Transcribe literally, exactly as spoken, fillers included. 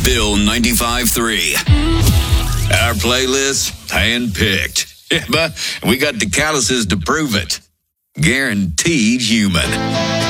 Bill ninety-five three. Our playlist, hand-picked. Yeah, but we got the calluses to prove it. Guaranteed human.